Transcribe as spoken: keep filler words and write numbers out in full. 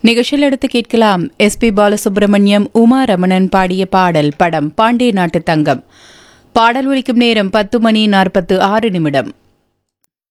நிகழ்ச்சியில் எடுத்து கேட்கலாம் எஸ் பி பாலசுப்ரமணியம் உமா ரமணன் பாடிய பாடல். படம் பாண்டிய நாட்டு தங்கம். பாடல் ஒலிக்கும் நேரம் பத்து மணி நாற்பத்து ஆறு நிமிடம்.